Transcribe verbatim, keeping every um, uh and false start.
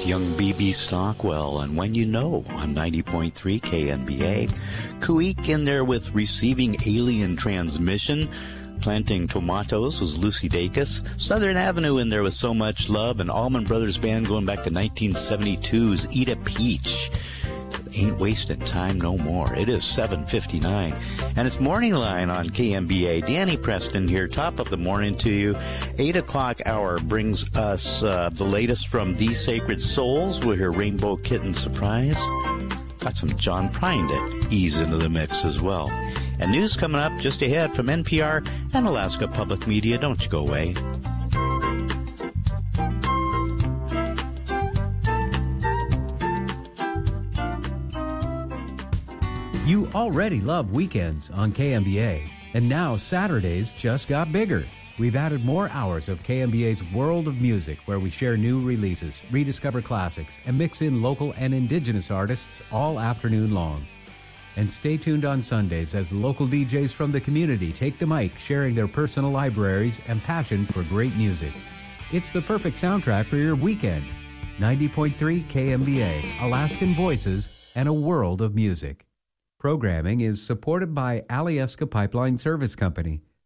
with young B B Stockwell and When You Know on ninety point three K N B A. Kuik in there with Receiving Alien Transmission. Planting Tomatoes was Lucy Dacus. Southern Avenue in there with So Much Love, and Allman Brothers Band going back to nineteen seventy-two's Eat a Peach. Ain't Wasting Time No More. It is seven fifty-nine, and it's Morning Line on K M B A. Danny Preston here, top of the morning to you. Eight o'clock hour brings us uh, the latest from These Sacred Souls. We'll hear Rainbow Kitten Surprise. Got some John Prine to ease into the mix as well. And news coming up just ahead from N P R and Alaska Public Media. Don't you go away. You already love weekends on K M B A, and now Saturdays just got bigger. We've added more hours of K M B A's World of Music, where we share new releases, rediscover classics, and mix in local and indigenous artists all afternoon long. And stay tuned on Sundays as local D Js from the community take the mic, sharing their personal libraries and passion for great music. It's the perfect soundtrack for your weekend. ninety point three K M B A, Alaskan Voices, and a world of music. Programming is supported by Alyeska Pipeline Service Company,